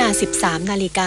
า 13 นาฬิกา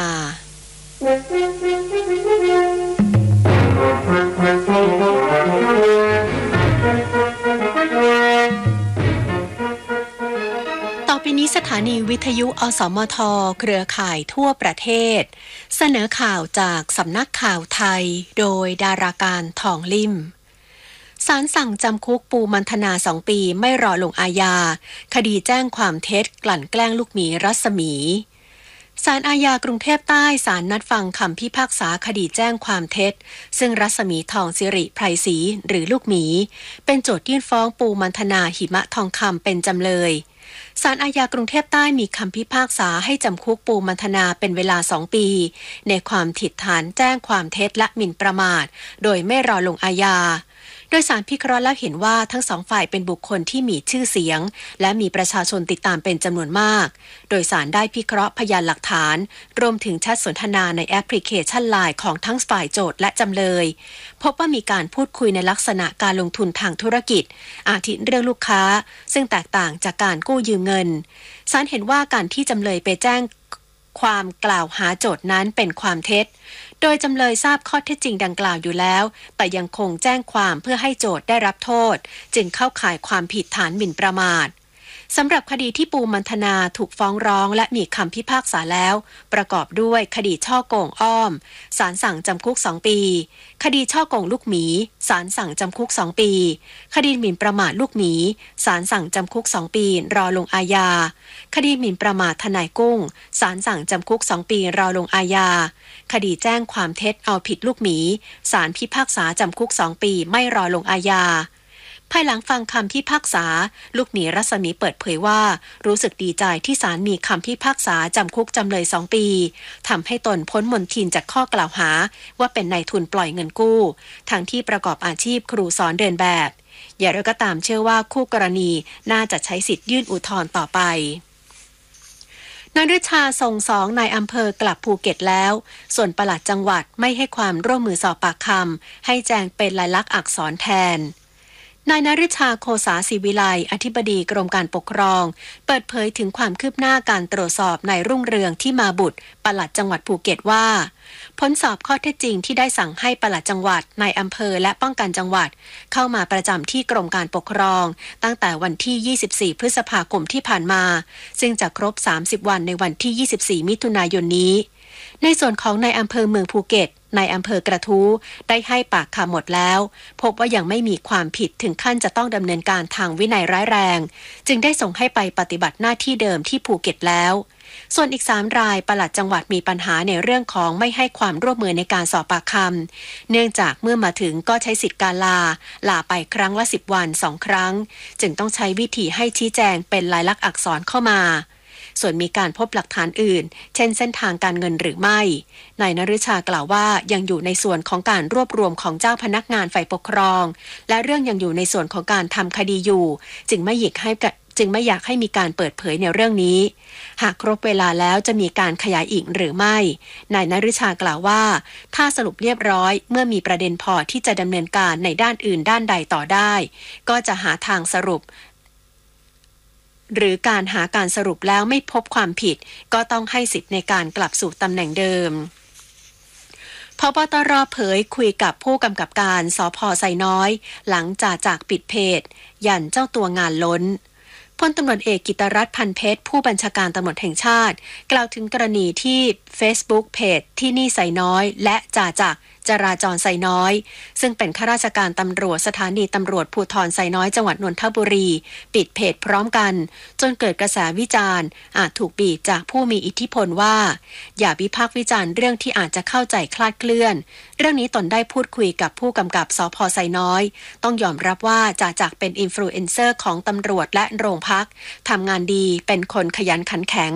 ต่อไปนี้สถานีวิทยุอสมทเครือข่ายทั่วประเทศเสนอข่าวจากสำนักข่าวไทยโดยดาราการทองลิ่มศาลสั่งจำคุกปูมันธนา2 ปีไม่รอลงอาญาคดีแจ้งความเท็จกลั่นแกล้งลูกหมีรัศมีศาลอาญากรุงเทพใต้ศาลนัดฟังคำพิพากษาคดีแจ้งความเท็จซึ่งรัศมีทองสิริไพรศรีหรือลูกหมีเป็นโจทยื่นฟ้องปูมันธนาหิมะทองคำเป็นจำเลยศาลอาญากรุงเทพใต้มีคำพิพากษาให้จำคุกปูมันธนาเป็นเวลา2 ปีในความผิดฐานแจ้งความเท็จและหมิ่นประมาทโดยไม่รอลงอาญาโดยศาลพิเคราะห์แล้วเห็นว่าทั้งสองฝ่ายเป็นบุคคลที่มีชื่อเสียงและมีประชาชนติดตามเป็นจำนวนมากโดยศาลได้พิเคราะห์พยานหลักฐานรวมถึงแชทสนทนาในแอปพลิเคชัน LINE ของทั้งฝ่ายโจทก์และจำเลยพบว่ามีการพูดคุยในลักษณะการลงทุนทางธุรกิจอาทิเรื่องลูกค้าซึ่งแตกต่างจากการกู้ยืมเงินศาลเห็นว่าการที่จำเลยไปแจ้งความกล่าวหาโจทก์นั้นเป็นความเท็จโดยจำเลยทราบข้อเท็จจริงดังกล่าวอยู่แล้วแต่ยังคงแจ้งความเพื่อให้โจทก์ได้รับโทษจึงเข้าข่ายความผิดฐานหมิ่นประมาทสำหรับคดีที่ปูมันธนาถูกฟ้องร้องและมีคำพิพากษาแล้วประกอบด้วยคดีฉ้อโกงอ้อมศาลสั่งจำคุก2 ปีคดีฉ้อโกงลูกหมีศาลสั่งจำคุก2 ปีคดีหมิ่นประมาทลูกหมีศาลสั่งจำคุก2 ปีรอลงอาญาคดีหมิ่นประมาททนายกุ้งศาลสั่งจำคุก2 ปีรอลงอาญาคดีแจ้งความเท็จเอาผิดลูกหมีศาลพิพากษาจำคุก2 ปีไม่รอลงอาญาภายหลังฟังคำพิพากษาลูกหมีรัศมีเปิดเผยว่ารู้สึกดีใจที่ศาลมีคำพิพากษาจำคุกจำเลย2 ปีทำให้ตนพ้นมลทินจากข้อกล่าวหาว่าเป็นนายทุนปล่อยเงินกู้ทั้งที่ประกอบอาชีพครูสอนเดินแบบอย่างไรก็ตามเชื่อว่าคู่กรณีน่าจะใช้สิทธิ์ยื่นอุทธรณ์ต่อไปนายฤชาส่ง2นายอำเภอกลับภูเก็ตแล้วส่วนปลัดจังหวัดไม่ให้ความร่วมมือสอบปากคำให้แจงเป็นลายลักษณ์อักษรแทนนายนฤชาโคสาศิวิไลอธิบดีกรมการปกครองเปิดเผยถึงความคืบหน้าการตรวจสอบนายรุ่งเรืองที่มาบุตรปลัดจังหวัดภูเก็ตว่าผลสอบข้อเท็จจริงที่ได้สั่งให้ปลัดจังหวัดนายอำเภอและป้องกันจังหวัดเข้ามาประจำที่กรมการปกครองตั้งแต่วันที่24 พฤษภาคมที่ผ่านมาซึ่งจะครบ30 วันในวันที่24 มิถุนายนนี้ในส่วนของนายอำเภอเมืองภูเก็ตนายอำเภอกระทู้ได้ให้ปากคำหมดแล้วพบว่ายังไม่มีความผิดถึงขั้นจะต้องดำเนินการทางวินัยร้ายแรงจึงได้ส่งให้ไปปฏิบัติหน้าที่เดิมที่ภูเก็ตแล้วส่วนอีก3 รายปลัดจังหวัดมีปัญหาในเรื่องของไม่ให้ความร่วมมือในการสอบปากคำเนื่องจากเมื่อมาถึงก็ใช้สิทธิการลาไปครั้งละ10 วัน2 ครั้งจึงต้องใช้วิธีให้ชี้แจงเป็นลายลักษณ์อักษรเข้ามาส่วนมีการพบหลักฐานอื่นเช่นเส้นทางการเงินหรือไม่นายนฤชากล่าวว่ายังอยู่ในส่วนของการรวบรวมของเจ้าพนักงานฝ่ายปกครองและเรื่องยังอยู่ในส่วนของการทำคดีอยู่จึงไม่อยากให้มีการเปิดเผยในเรื่องนี้หากครบเวลาแล้วจะมีการขยายอีกหรือไม่นายนฤชากล่าวว่าถ้าสรุปเรียบร้อยเมื่อมีประเด็นพอที่จะดำเนินการในด้านอื่นด้านใดต่อได้ก็จะหาทางสรุปหรือการหาการสรุปแล้วไม่พบความผิดก็ต้องให้สิทธิ์ในการกลับสู่ตำแหน่งเดิมพบตร.เผยคุยกับผู้กำกับการสภ.ไซน้อยหลังจากปิดเพจยันเจ้าตัวงานล้นพลตำรวจเอกกิตติรัตน์ พันเพชรผู้บัญชาการตำรวจแห่งชาติกล่าวถึงกรณีที่ Facebook เพจที่นี่ไซน้อยและจากจราจรไซน้อยซึ่งเป็นข้าราชการตำรวจสถานีตำรวจภูธรไซน้อยจังหวัดนนทบุรีปิดเพจพร้อมกันจนเกิดกระแสวิจารณ์อาจถูกบีบจากผู้มีอิทธิพลว่าอย่าวิพากษ์วิจารณ์เรื่องที่อาจจะเข้าใจคลาดเคลื่อนเรื่องนี้ตนได้พูดคุยกับผู้กำกับสภ.ไซน้อยต้องยอมรับว่าจากเป็นอินฟลูเอนเซอร์ของตำรวจและโรงพักทำงานดีเป็นคนขยันขันแข็ง